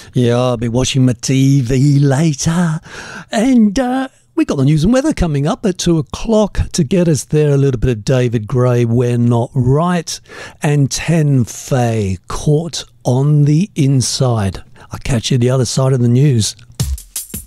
Yeah, I'll be watching my TV later. And we got the news and weather coming up at 2 o'clock to get us there. A little bit of David Gray, We're Not Right, and Ten Fay, Caught on the Inside. I'll catch you the other side of the news.